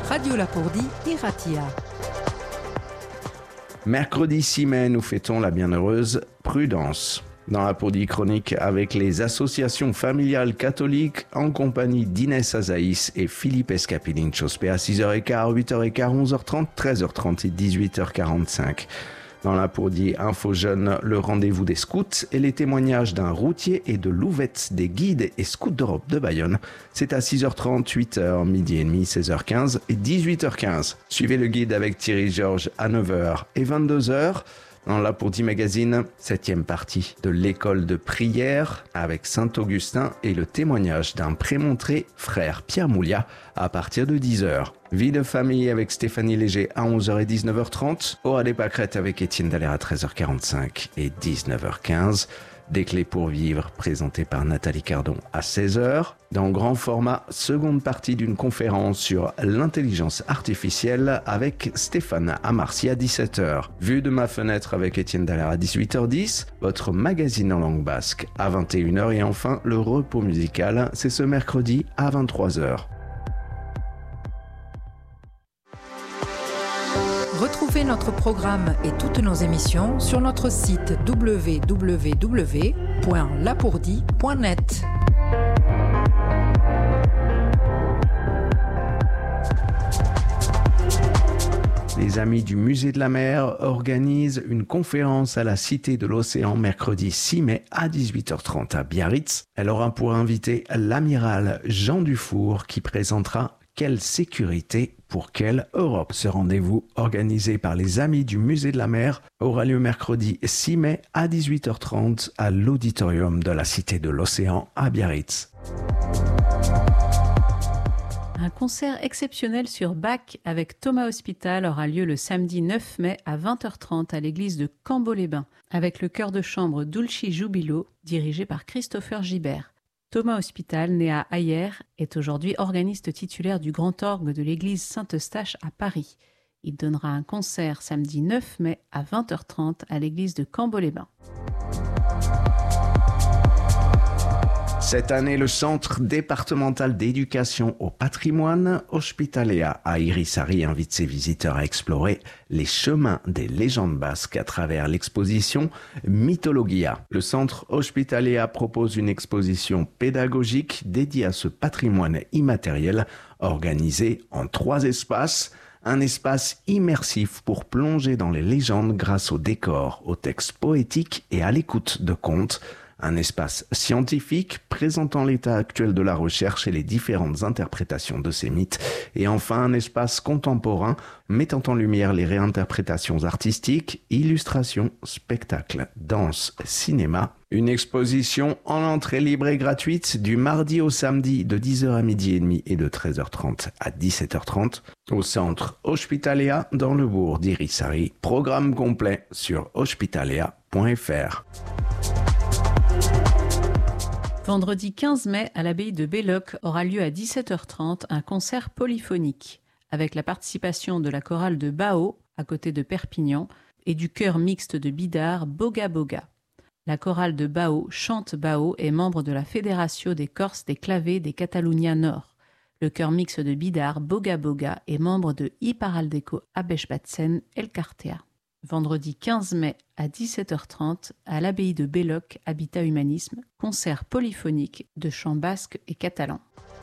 Radio Lapourdi, Iratia. Mercredi 6 mai, nous fêtons la bienheureuse Prudence. Dans la Lapourdi chronique avec les associations familiales catholiques en compagnie d'Inès Azaïs et Philippe Escapilin-Chospé à 6h15, 8h15, 11h30, 13h30 et 18h45. Dans la Lapourdi Info Jeune, le rendez-vous des scouts et les témoignages d'un routier et de Louvette des guides et scouts d'Europe de Bayonne. C'est à 6h30, 8h, midi et demi, 16h15 et 18h15. Suivez le guide avec Thierry Georges à 9h et 22h. Dans la Lapourdi Magazine, 7e partie de l'école de prière avec Saint-Augustin et le témoignage d'un prémontré, frère Pierre Mouliat, à partir de 10h. Vie de famille avec Stéphanie Léger à 11h et 19h30. Aura des pâquerettes avec Étienne Dallaire à 13h45 et 19h15. Des clés pour vivre présentées par Nathalie Cardon à 16h. Dans grand format, seconde partie d'une conférence sur l'intelligence artificielle avec Stéphane Amarcy à 17h. Vue de ma fenêtre avec Étienne Dallaire à 18h10. Votre magazine en langue basque à 21h. Et enfin, le repos musical, c'est ce mercredi à 23h. Retrouvez notre programme et toutes nos émissions sur notre site www.lapourdi.net. Les amis du Musée de la Mer organisent une conférence à la Cité de l'Océan mercredi 6 mai à 18h30 à Biarritz. Elle aura pour invité l'amiral Jean Dufour qui présentera Quelle sécurité pour quelle Europe ? Ce rendez-vous organisé par les Amis du Musée de la Mer aura lieu mercredi 6 mai à 18h30 à l'auditorium de la Cité de l'Océan à Biarritz. Un concert exceptionnel sur Bach avec Thomas Hospital aura lieu le samedi 9 mai à 20h30 à l'église de Cambo-les-Bains avec le chœur de chambre Dulci Jubilo dirigé par Christopher Gibert. Thomas Hospital, né à Ayer, est aujourd'hui organiste titulaire du grand orgue de l'église Saint-Eustache à Paris. Il donnera un concert samedi 9 mai à 20h30 à l'église de Cambo-les-Bains. Cette année, le Centre départemental d'éducation au patrimoine Hospitaléa à Irisari invite ses visiteurs à explorer les chemins des légendes basques à travers l'exposition Mythologia. Le Centre Hospitaléa propose une exposition pédagogique dédiée à ce patrimoine immatériel organisée en 3 espaces. Un espace immersif pour plonger dans les légendes grâce aux décors, aux textes poétiques et à l'écoute de contes. Un espace scientifique présentant l'état actuel de la recherche et les différentes interprétations de ces mythes. Et enfin, un espace contemporain mettant en lumière les réinterprétations artistiques, illustrations, spectacles, danse, cinéma. Une exposition en entrée libre et gratuite du mardi au samedi de 10h à midi et demi et de 13h30 à 17h30 au centre Hospitaléa dans le bourg d'Irisari. Programme complet sur hospitaléa.fr. Vendredi 15 mai, à l'abbaye de Belloc, aura lieu à 17h30 un concert polyphonique avec la participation de la chorale de Bao, à côté de Perpignan, et du chœur mixte de Bidart, Boga Boga. La chorale de Bao, Chante Bao, est membre de la Fédération des Corses des Clavés des Catalunya Nord. Le chœur mixte de Bidart, Boga Boga, est membre de Iparaldeco Abesbatzen Elkartea. Vendredi 15 mai à 17h30 à l'abbaye de Belloc, Habitat Humanisme, concert polyphonique de chants basques et catalans.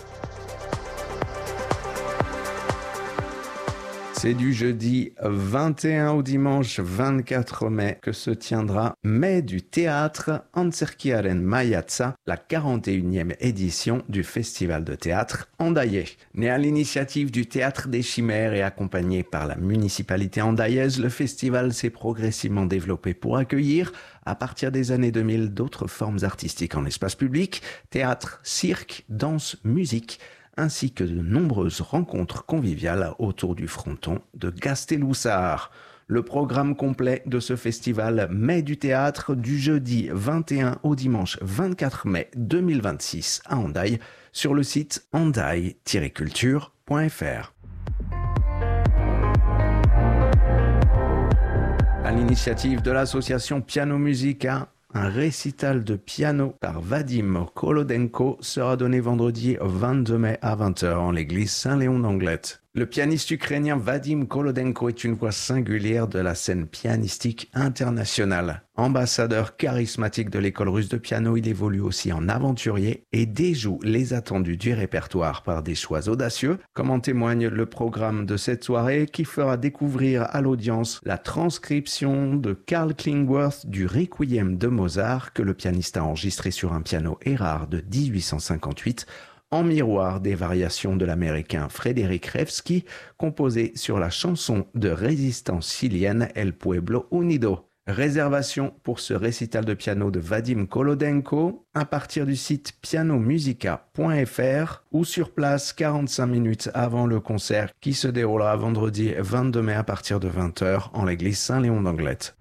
C'est du jeudi 21 au dimanche 24 mai que se tiendra Mai du théâtre Antzerkiaren Maiatza, la 41e édition du festival de théâtre andayais. Né à l'initiative du Théâtre des Chimères et accompagné par la municipalité andaillaise, le festival s'est progressivement développé pour accueillir, à partir des années 2000, d'autres formes artistiques en espace public, théâtre, cirque, danse, musique, ainsi que de nombreuses rencontres conviviales autour du fronton de Gasteloussard. Le programme complet de ce festival Mai du théâtre du jeudi 21 au dimanche 24 mai 2026 à Hendaye sur le site hendaye-culture.fr. À l'initiative de l'association Piano Musica, un récital de piano par Vadim Kolodenko sera donné vendredi 22 mai à 20h en l'église Saint-Léon d'Anglet. Le pianiste ukrainien Vadim Kolodenko est une voix singulière de la scène pianistique internationale. Ambassadeur charismatique de l'école russe de piano, il évolue aussi en aventurier et déjoue les attendus du répertoire par des choix audacieux, comme en témoigne le programme de cette soirée qui fera découvrir à l'audience la transcription de Karl Klingworth du Requiem de Mozart que le pianiste a enregistré sur un piano Erard de 1858, en miroir des variations de l'américain Frédéric Revsky, composé sur la chanson de résistance chilienne El Pueblo Unido. Réservation pour ce récital de piano de Vadim Kolodenko à partir du site pianomusica.fr ou sur place 45 minutes avant le concert qui se déroulera vendredi 22 mai à partir de 20h en l'église Saint-Léon d'Anglet.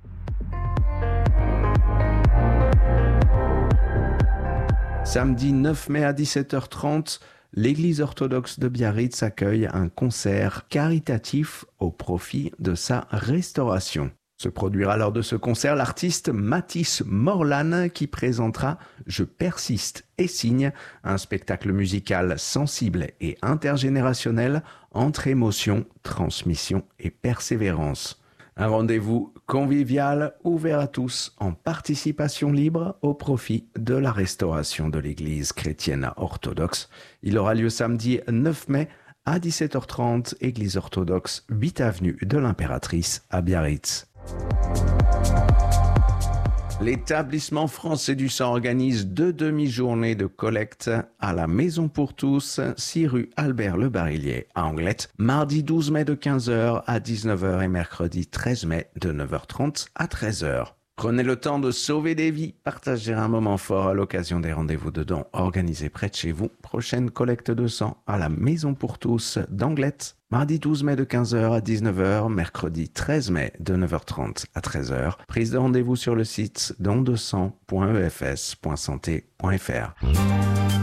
Samedi 9 mai à 17h30, l'église orthodoxe de Biarritz accueille un concert caritatif au profit de sa restauration. Se produira lors de ce concert l'artiste Mathis Morlan qui présentera « Je persiste et signe », un spectacle musical sensible et intergénérationnel entre émotion, transmission et persévérance. Un rendez-vous convivial, ouvert à tous, en participation libre au profit de la restauration de l'église chrétienne orthodoxe. Il aura lieu samedi 9 mai à 17h30, église orthodoxe 8 avenue de l'Impératrice à Biarritz. L'établissement français du sang organise 2 demi-journées de collecte à la Maison pour tous, 6 rue Albert Le Barillier à Anglet, mardi 12 mai de 15h à 19h et mercredi 13 mai de 9h30 à 13h. Prenez le temps de sauver des vies, partagez un moment fort à l'occasion des rendez-vous de dons organisés près de chez vous. Prochaine collecte de sang à la Maison pour tous d'Anglet, mardi 12 mai de 15h à 19h, mercredi 13 mai de 9h30 à 13h. Prise de rendez-vous sur le site dondesang.efs.santé.fr.